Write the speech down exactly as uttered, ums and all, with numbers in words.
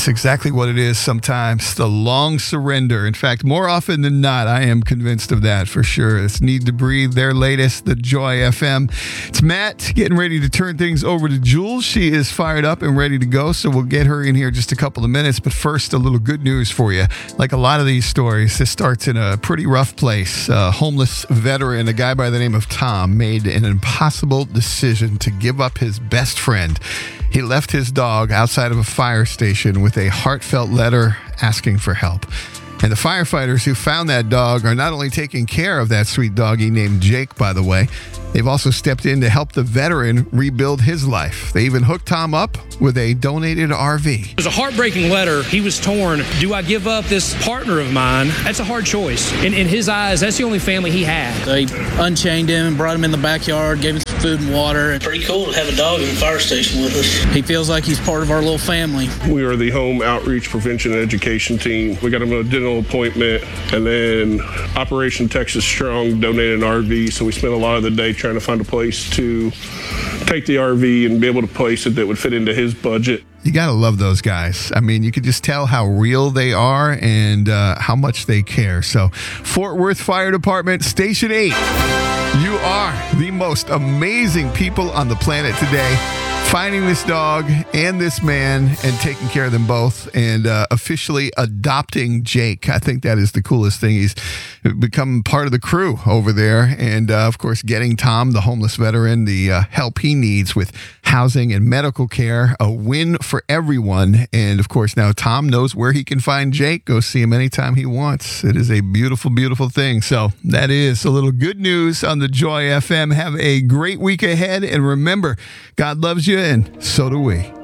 That's exactly what it is sometimes, the long surrender. In fact, more often than not, I am convinced of that for sure. It's Need to Breathe, their latest, the Joy F M. It's Matt getting ready to turn things over to Jules. She is fired up and ready to go, so we'll get her in here just a couple of minutes. But first, a little good news for you. Like a lot of these stories, this starts in a pretty rough place. A homeless veteran, a guy by the name of Tom, made an impossible decision to give up his best friend. He left his dog outside of a fire station with a heartfelt letter asking for help. And the firefighters who found that dog are not only taking care of that sweet doggy named Jake, by the way, they've also stepped in to help the veteran rebuild his life. They even hooked Tom up with a donated R V. It was a heartbreaking letter. He was torn. Do I give up this partner of mine? That's a hard choice. In, in his eyes, that's the only family he had. They unchained him and brought him in the backyard, gave him some food and water. Pretty cool to have a dog in the fire station with us. He feels like he's part of our little family. We are the home outreach prevention and education team. We got him a dental appointment, and then Operation Texas Strong donated an R V, so we spent a lot of the day trying to find a place to take the R V and be able to place it that would fit into his budget. You got to love those guys. I mean, you could just tell how real they are and uh, how much they care. So, Fort Worth Fire Department, Station eight, you are the most amazing people on the planet today. Finding this dog and this man and taking care of them both and uh, officially adopting Jake. I think that is the coolest thing. He's become part of the crew over there. And, uh, of course, getting Tom, the homeless veteran, the uh, help he needs with housing and medical care. A win for everyone. And, of course, now Tom knows where he can find Jake. Go see him anytime he wants. It is a beautiful, beautiful thing. So that is a little good news on the Joy F M. Have a great week ahead. And remember, God loves you. And so do we.